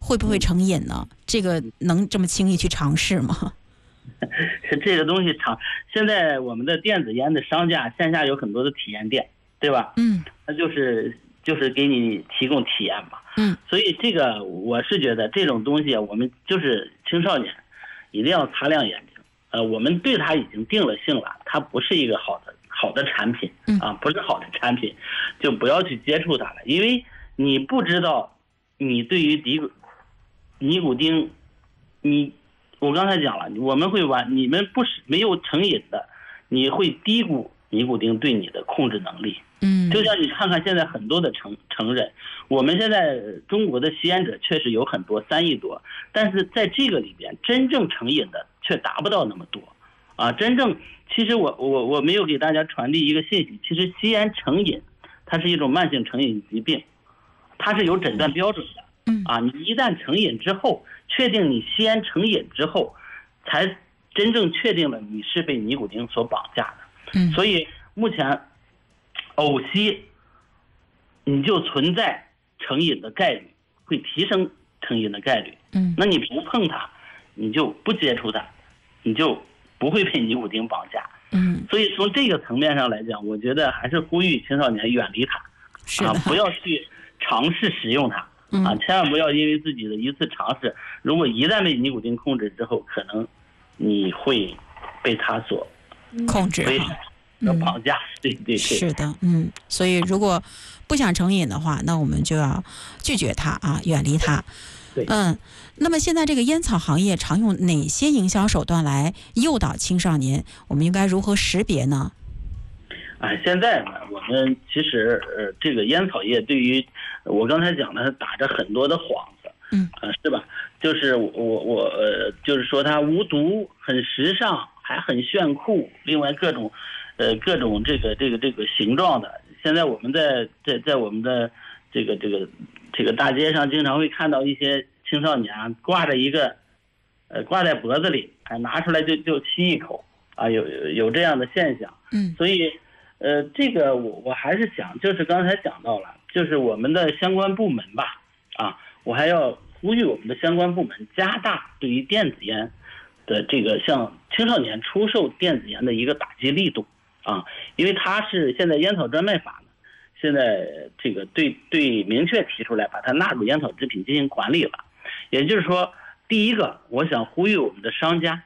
会不会成瘾呢？这个能这么轻易去尝试吗？ 这个东西现在我们的电子烟的商家线下有很多的体验店，对吧？那就是给你提供体验嘛。所以这个我是觉得这种东西我们就是青少年一定要擦亮眼睛。我们对它已经定了性了，它不是一个好的产品啊，不是好的产品，就不要去接触它了，因为你不知道你对于尼古丁，我刚才讲了，我们会你们没有成瘾的，你会低估尼古丁对你的控制能力。就像你看看现在很多的成人，我们现在中国的吸烟者确实有很多，3亿多，但是在这个里边真正成瘾的却达不到那么多啊！其实我没有给大家传递一个信息，其实吸烟成瘾它是一种慢性成瘾疾病，它是有诊断标准的。你一旦成瘾之后，确定你吸烟成瘾之后，才真正确定了你是被尼古丁所绑架的。所以目前偶吸你就存在成瘾的概率，会提升成瘾的概率。那你不碰它，你就不接触它，你就不会被尼古丁绑架。所以从这个层面上来讲，我觉得还是呼吁青少年远离它，不要去尝试使用它。千万不要因为自己的一次尝试，如果一旦被尼古丁控制之后，可能你会被它所控制绑架。对， 是的。所以如果不想成瘾的话，那我们就要拒绝它啊，远离它。那么现在这个烟草行业常用哪些营销手段来诱导青少年？我们应该如何识别呢？ 现在呢，我们其实这个烟草业对于我刚才讲的，它打着很多的幌子，是吧？就是我就是说它无毒、很时尚，还很炫酷，另外各种这个形状的。现在我们在我们的这个大街上，经常会看到一些青少年挂着一个挂在脖子里，拿出来就吸一口啊，有这样的现象。所以这个我还是想，就是刚才讲到了，就是我们的相关部门吧，我还要呼吁我们的相关部门加大对于电子烟的这个向青少年出售电子烟的一个打击力度因为它是现在烟草专卖法呢，现在这个对明确提出来把它纳入烟草制品进行管理了。也就是说，第一个，我想呼吁我们的商家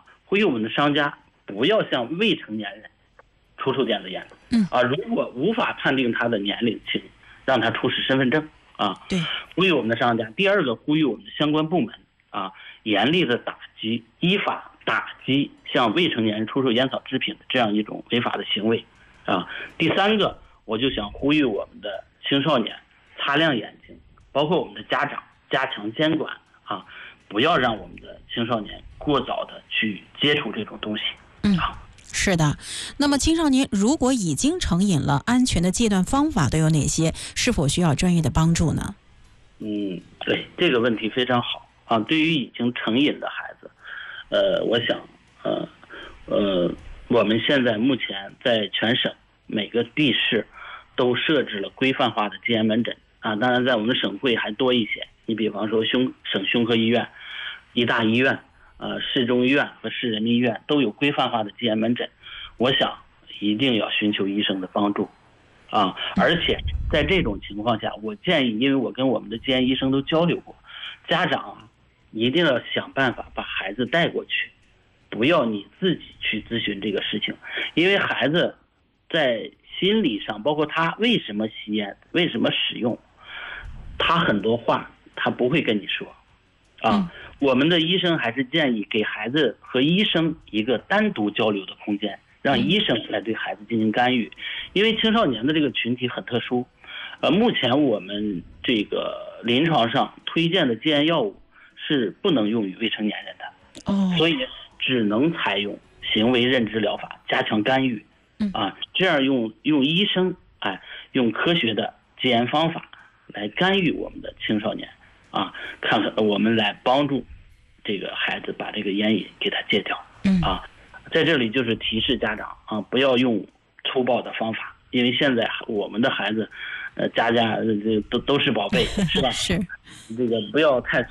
不要向未成年人出售电子烟。如果无法判定他的年龄，请让他出示身份证对， 呼吁我们的商家。第二个，呼吁我们的相关部门严厉的依法打击向未成年人出售烟草制品的这样一种违法的行为第三个，我就想呼吁我们的青少年擦亮眼睛，包括我们的家长加强监管不要让我们的青少年过早的去接触这种东西。 是的。那么青少年如果已经成瘾了，安全的戒断方法都有哪些？是否需要专业的帮助呢？ 对，这个问题非常好对于已经成瘾的孩子，我想我们现在目前在全省每个地市都设置了规范化的戒烟门诊当然在我们的省会还多一些。你比方说省胸科医院、医大医院、市中医院和市人民医院都有规范化的戒烟门诊。我想一定要寻求医生的帮助而且在这种情况下，我建议，因为我跟我们的戒烟医生都交流过，家长一定要想办法把孩子带过去，不要你自己去咨询这个事情。因为孩子在心理上，包括他为什么吸烟，为什么使用，他很多话他不会跟你说我们的医生还是建议给孩子和医生一个单独交流的空间，让医生来对孩子进行干预。因为青少年的这个群体很特殊目前我们这个临床上推荐的戒烟药物是不能用于未成年人的所以只能采用行为认知疗法加强干预这样用医生用科学的戒烟方法来干预我们的青少年看看我们来帮助这个孩子把这个烟瘾给他戒掉在这里就是提示家长不要用粗暴的方法，因为现在我们的孩子家都是宝贝是吧？ 是这个不要太